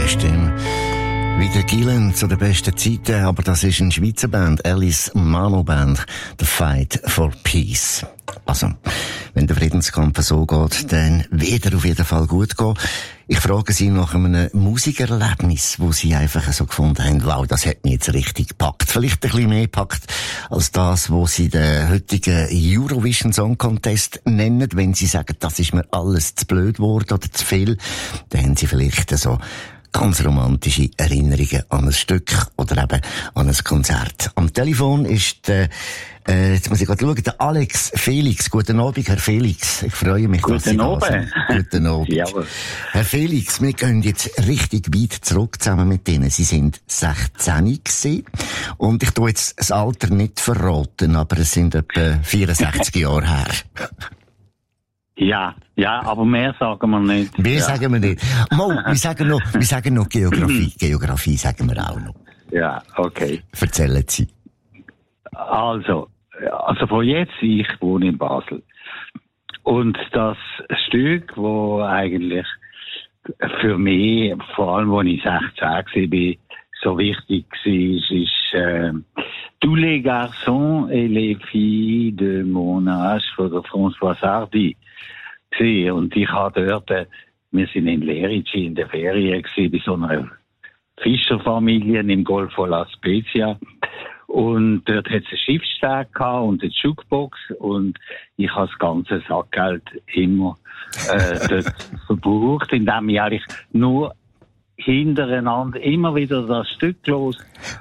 die Stimme. Wie der Gillen zu den besten Zeiten, aber das ist eine Schweizer Band, Alice Mano Band, The Fight for Peace. Also, wenn der Friedenskampf so geht, dann wird er auf jeden Fall gut gehen. Ich frage Sie nach einem Musikerlebnis, wo Sie einfach so gefunden haben, wow, das hat mich jetzt richtig gepackt. Vielleicht ein bisschen mehr gepackt als das, was Sie den heutigen Eurovision Song Contest nennen. Wenn Sie sagen, das ist mir alles zu blöd geworden oder zu viel, dann haben Sie vielleicht so ganz romantische Erinnerungen an ein Stück oder eben an ein Konzert. Am Telefon ist jetzt muss ich gerade schauen, der Alex Felix. Guten Abend, Herr Felix. Ich freue mich, dass Sie da sind. Guten Abend. Jawohl. Herr Felix, wir gehen jetzt richtig weit zurück zusammen mit Ihnen. Sie sind 16 gewesen. Und ich tue jetzt das Alter nicht verraten, aber es sind etwa 64 Jahre her. Ja, aber mehr sagen wir nicht. Mehr sagen wir nicht. Mal, wir sagen noch Geografie. Geografie sagen wir auch noch. Ja, okay. Erzählen Sie. Also von jetzt, ich wohne in Basel. Und das Stück, wo eigentlich für mich, vor allem, als ich 16 war, so wichtig war, ist Tous les garçons et les filles de mon âge von der Françoise Hardy. Und ich habe dort, wir sind in Lerici in der Ferien gewesen, bei so einer Fischerfamilie im Golf von La Spezia. Und dort hat es einen Schiffssteg gehabt und eine Jukebox und ich habe das ganze Sackgeld immer dort verbraucht, indem ich eigentlich nur hintereinander immer wieder das Stück los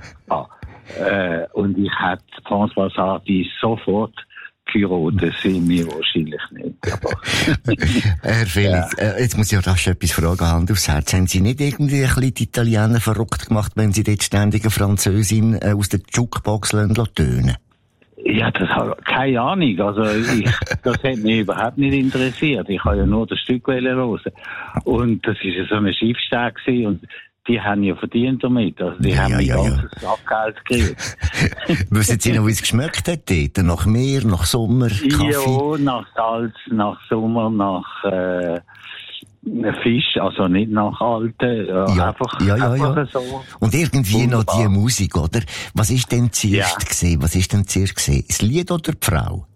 und ich hätte Françoise Hardy sofort geheiratet, sind wir wahrscheinlich nicht. Aber Herr Felix, jetzt muss ich auch rasch etwas fragen, Hand aufs Herz. Haben Sie nicht irgendwie ein bisschen die Italiener verrückt gemacht, wenn Sie dort ständig eine Französin aus der Jukebox tönen? Ja, das habe keine Ahnung. Also das hat mich überhaupt nicht interessiert. Ich habe ja nur das Stück hören. Und das ist ja so ein Schiffsteg gewesen und die haben ja verdient damit. Also die haben mein ganzes Sackgeld gekriegt. Wissen Sie noch, wie es geschmeckt hat dort? Nach Meer, nach Sommer, Kaffee? Ja, nach Salz, nach Sommer, nach Fisch, also nicht nach Alten. Einfach so. Und irgendwie wunderbar. Noch die Musik, oder? Was ist denn zuerst gewesen? Was ist denn zuerst gewesen? Das Lied oder die Frau?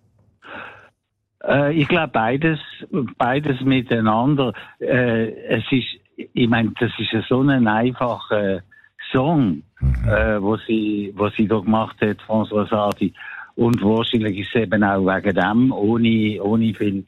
Ich glaube beides miteinander. Es ist, ich meine, das ist so ein einfacher Song, wo sie da gemacht hat, Françoise Hardy. Und wahrscheinlich ist es eben auch wegen dem, ohne viel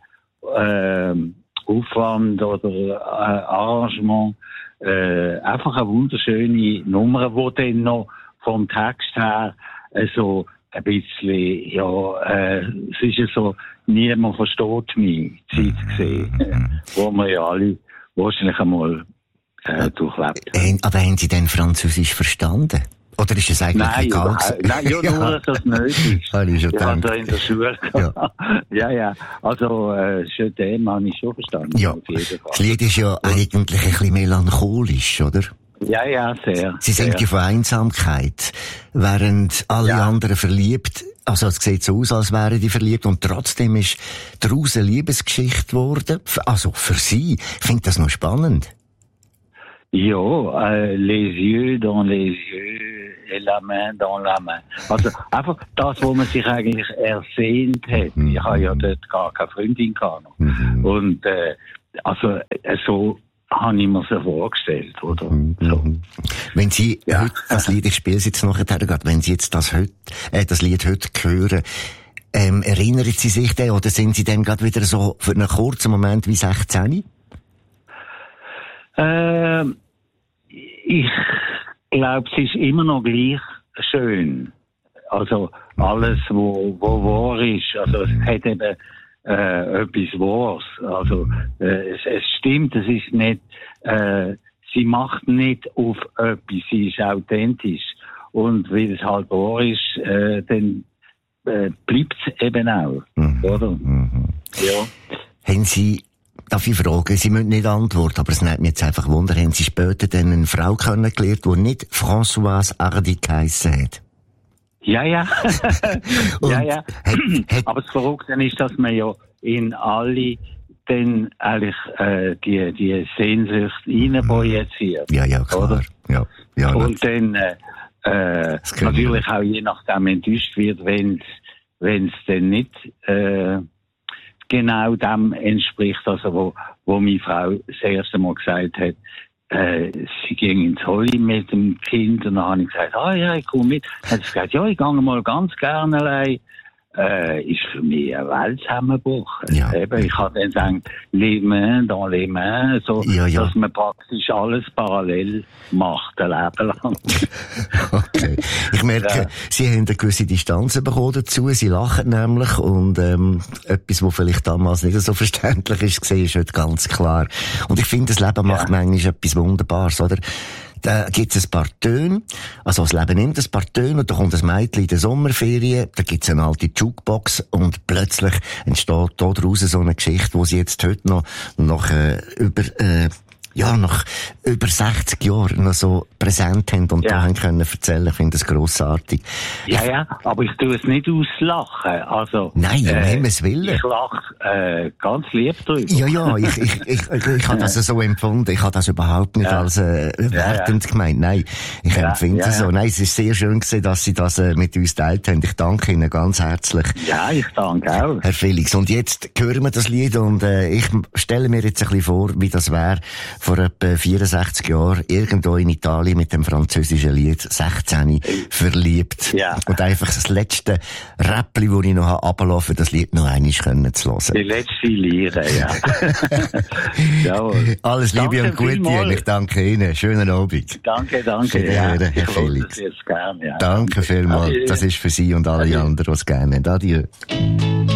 Aufwand oder Arrangement, einfach eine wunderschöne Nummer, wo dann noch vom Text her so ein bisschen, es ist ja so, niemand versteht mich, Zeit gesehen, wo wir ja alle wahrscheinlich einmal durchlebt. Aber haben Sie denn Französisch verstanden? Oder ist es eigentlich egal? Nein, nur das Nötigste. Ich habe da in der Schule Ja. Also, Je t'aime habe ich schon verstanden. Ja, das Lied ist ja eigentlich ein bisschen melancholisch, oder? Ja, sehr. Sie singt ja von Einsamkeit, während alle anderen verliebt. Also es sieht so aus, als wären die verliebt und trotzdem ist daraus eine Liebesgeschichte geworden. Also für Sie. Ich finde das noch spannend. Ja, les yeux dans les yeux et la main dans la main. Also einfach das, wo man sich eigentlich ersehnt hat. Ich habe ja dort gar keine Freundin gehabt. Und also so habe ich mir so vorgestellt, oder? So. Wenn Sie heute das Lied, ich spiele es jetzt nachher gerade, wenn Sie jetzt das Lied heute hören, erinnern Sie sich dann, oder sind Sie dann gerade wieder so für einen kurzen Moment wie 16? Ich glaube, es ist immer noch gleich schön. Also alles, wo wahr ist. Also es hat eben etwas Wahres. Also es stimmt, es ist nicht, sie macht nicht auf etwas, sie ist authentisch. Und weil es halt wahr ist, dann bleibt es eben auch. Oder? Ja. Haben Sie, darf ich fragen, Sie müssen nicht antworten, aber es nimmt mich jetzt einfach Wunder, haben Sie später dann eine Frau kennengelernt, die nicht Françoise Hardy geheissen hat? Ja. Aber das Verrückte ist, dass man ja in alle dann eigentlich die Sehnsucht reinprojiziert. Ja, klar. Oder? Ja, und dann natürlich auch je nachdem enttäuscht wird, wenn es dann nicht genau dem entspricht, also wo meine Frau das erste Mal gesagt hat, sie ging ins Holly mit dem Kind, und dann habe ich gesagt, ja, ich komme mit. Dann hat sie gesagt, ja, ich gehe mal ganz gerne allein. Ist für mich ein Weltzusammenbruch. Ja. Eben, ich habe dann gesagt, les mains dans les mains, so, dass man praktisch alles parallel macht, ein Leben lang. Okay. Ich merke, Sie haben eine gewisse Distanz bekommen dazu. Sie lachen nämlich, und etwas, was vielleicht damals nicht so verständlich ist, ist heute ganz klar. Und ich finde, das Leben macht manchmal etwas Wunderbares, oder? Da gibt's ein paar Töne, also das Leben nimmt ein paar Töne, und da kommt ein Mädchen in der Sommerferien, da gibt's eine alte Jukebox, und plötzlich entsteht daraus so eine Geschichte, wo sie jetzt heute noch nach über 60 Jahren noch so präsent haben und da haben können erzählen. Ich finde das grossartig. Ja, aber ich tue es nicht auslachen. Also, nein, um Himmels Willen. Ich lache ganz lieb drüber. Ja, ich habe das so empfunden. Ich habe das überhaupt nicht als wertend gemeint. Nein, ich empfinde es so. Nein, es ist sehr schön gewesen, dass Sie das mit uns geteilt haben. Ich danke Ihnen ganz herzlich. Ja, ich danke auch. Herr Felix, und jetzt hören wir das Lied, und ich stelle mir jetzt ein bisschen vor, wie das wäre, vor etwa 64 Jahren irgendwo in Italien mit dem französischen Lied 16 verliebt. Ja. Und einfach das letzte Räppli, das ich noch runterlasse, für das Lied noch einmal zu hören. Die letzte Liebe, ja. Jawohl. Alles Liebe und Gute Ihnen. Ich danke Ihnen. Schönen Abend. Danke. Ja, Herr Felix. Gern, ja. Danke vielmals. Das ist für Sie und alle anderen, die es gerne haben. Adieu.